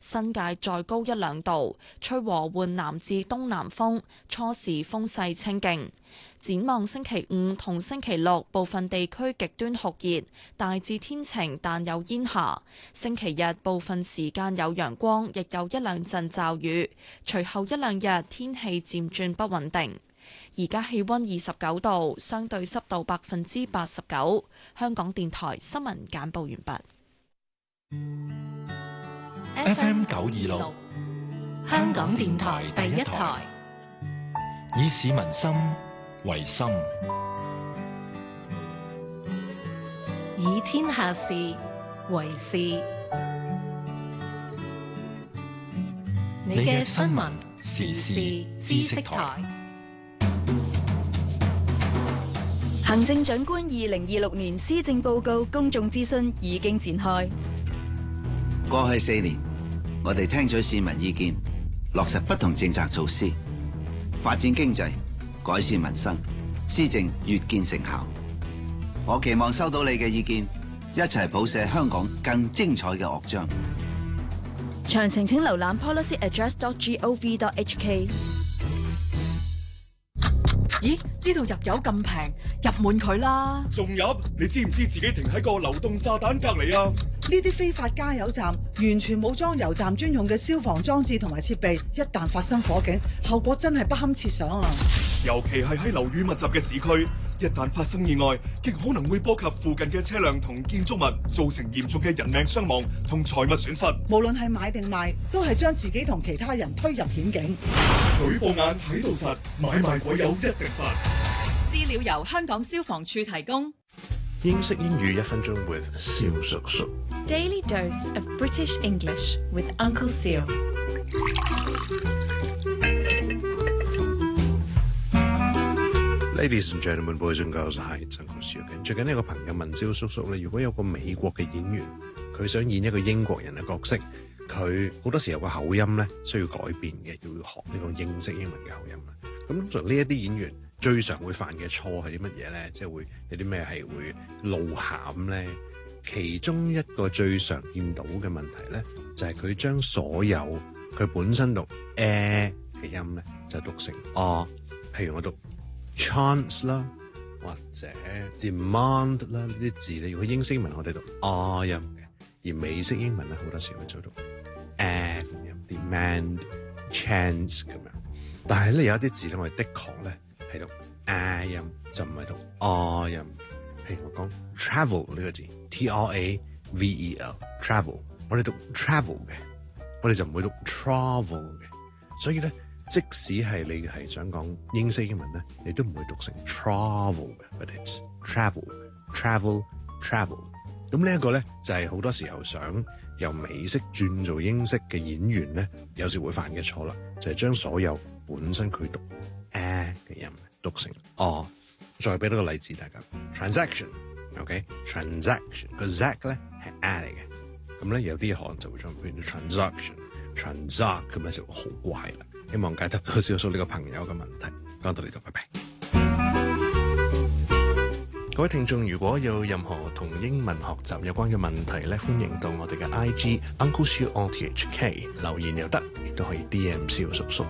新界再高1-2度，吹和緩南至東南風，初時風勢清勁。展望星期5同星期6，部分地區極端酷熱，大致天晴但有煙霞。星期日部分時間有陽光，亦有1-2陣驟雨。隨後1-2日天氣漸轉不穩定。而家氣溫29度，相對濕度89%。香港電台新聞簡報完畢。FM 926，香港電台第一台，以市民心為心， 以天下事為事。你嘅新聞時事知識台。 行政長官2026年施政報告公眾諮詢已經展開。 過去4年，我哋聽取市民意見，落實不同政策措施，發展經濟，改善民生，施政越見成效。我期望收到你嘅意見，一齊譜寫香港更精彩嘅樂章。 詳情請瀏覽 policyaddress.gov.hk。 咦？呢度入油咁平，入滿佢啦！ 仲入？你知唔知自己停喺個流動炸彈隔離啊？ 呢啲非法加油站完全冇裝油站專用嘅消防裝置同埋設備，一旦發生火警，後果真係不堪設想啊！ 尤其係喺樓宇密集嘅市區，一旦發生意外，極可能會波及附近嘅車輛同建築物，造成嚴重嘅人命傷亡同財物損失。 無論係買定賣，都係將自己同其他人推入險境。 舉報眼睇到實，買賣鬼友一定發。 資料由香港消防處提供。 英式英語1分鐘 with 蕭叔叔。 Daily dose of British English with Uncle Seal。 Ladies and gentlemen, boys and girls， 係Uncle Seal嘅。最近有個朋友問蕭叔叔咧，如果有個美國嘅演員，佢想演一個英國人嘅角色，佢好多時有個口音咧需要改變嘅，要學呢個英式英文嘅口音啊。咁通常呢一啲演員最常會犯嘅錯係啲乜嘢咧？即係會有啲咩係會露餡咧？其中一個最常見到嘅問題咧，就係佢將所有佢本身讀嘅音咧，就讀成譬如我讀 chance 啦，或者 demand 啦，呢啲字咧，如果英式英文我哋讀音嘅，而美式英文咧好多時會做到咁樣 demand chance 咁樣。但係咧有一啲字咧，我哋的確咧係讀音，就唔係讀音。譬如我講 travel 呢個字 travel travel， 我哋讀 travel 嘅，我哋就唔會讀 travel 嘅。所以咧，即使係你係想講英式英文咧，你都唔會讀成 travel 嘅 ，but it's travel。咁呢一個咧就係好多時候想由美式轉做英式嘅演員咧，有時會犯嘅錯啦，就係將所有本身佢讀嘅音讀成再俾多個例子大家 transaction，OK，transaction 個 zack 咧係嚟嘅，咁咧有啲可能就會將變咗 transact 咁咧就好怪啦。希望解答到少數呢個朋友嘅問題。講到呢度，拜拜。各位聽眾，如果有任何同英文學習有關嘅問題咧，歡迎到我哋嘅 IG Uncle Seal RTHK 留言又得，亦都可以 DM 蕭叔叔。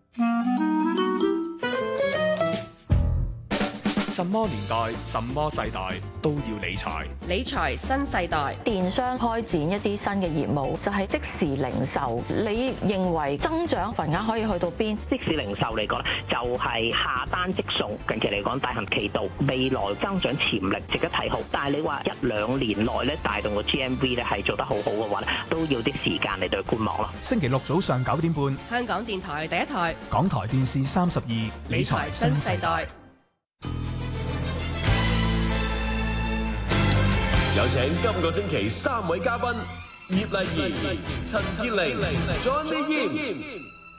什麼年代、什麼世代都要理財。 理財新世代， 電商開展一啲新嘅業務，就係即時零售。你認為增長份額可以去到邊？ 即時零售嚟講，就係下單即送。近期嚟講，大行其道，未來增長潛力值得睇好。但係你話1-2年內咧，帶動個 GMV 咧係做得好好嘅話咧，都要啲時間嚟對觀望咯。 星期六早上9點半， 香港電台第一台， 港台電視32，理財新世代。 有請今個星期3位嘉賓：葉麗儀、陳潔靈、Johnny Yim。